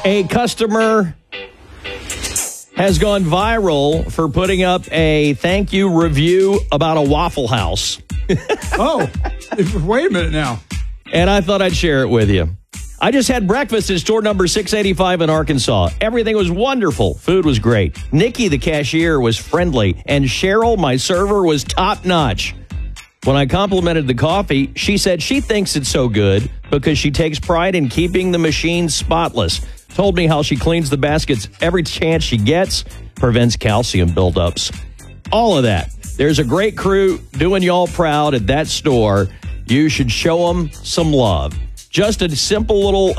A customer has gone viral for putting up a thank you review about a Waffle House. Oh, wait a minute now. And I thought I'd share it with you. I just had breakfast at store number 685 in Arkansas. Everything was wonderful. Food was great. Nikki, the cashier, was friendly. And Cheryl, my server, was top-notch. When I complimented the coffee, she said she thinks it's so good because she takes pride in keeping the machine spotless. Told me how she cleans the baskets every chance she gets, prevents calcium buildups. All of that. There's a great crew doing y'all proud at that store. You should show them some love. Just a simple little